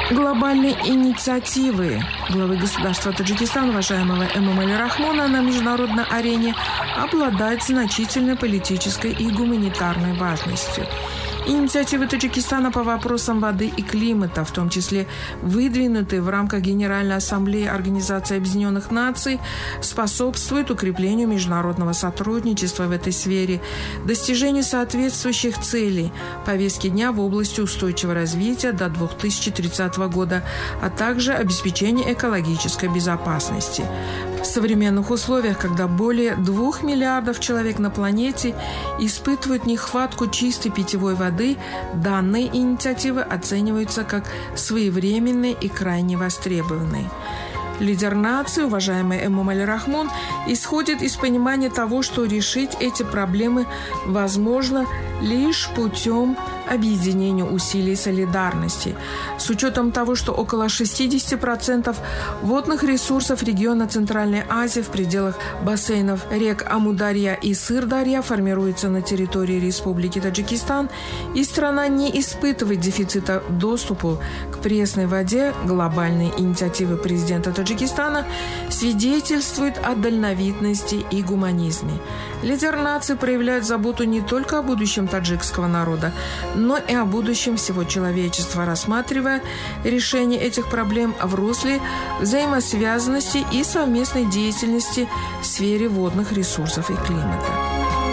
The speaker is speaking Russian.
глобальной инициативы главы государства Таджикистана, уважаемого Эмомали Рахмона, на международной арене обладает значительной политической и гуманитарной важностью. Инициативы Таджикистана по вопросам воды и климата, в том числе выдвинутые в рамках Генеральной Ассамблеи Организации Объединенных Наций, способствуют укреплению международного сотрудничества в этой сфере, достижению соответствующих целей повестки дня в области устойчивого развития до 2030 года, а также обеспечению экологической безопасности. В современных условиях, когда более 2 миллиардов человек на планете испытывают нехватку чистой питьевой воды, данные инициативы оцениваются как своевременные и крайне востребованные. Лидер нации, уважаемый Эмомали Рахмон, исходит из понимания того, что решить эти проблемы возможно лишь путем объединения усилий солидарности. С учетом того, что около 60% водных ресурсов региона Центральной Азии в пределах бассейнов рек Амударья и Сырдарья формируется на территории Республики Таджикистан, и страна не испытывает дефицита доступа к пресной воде, глобальные инициативы президента Таджикистана свидетельствуют о дальновидности и гуманизме. Лидер нации проявляет заботу не только о будущем таджикского народа, но и о будущем всего человечества, рассматривая решение этих проблем в русле взаимосвязанности и совместной деятельности в сфере водных ресурсов и климата.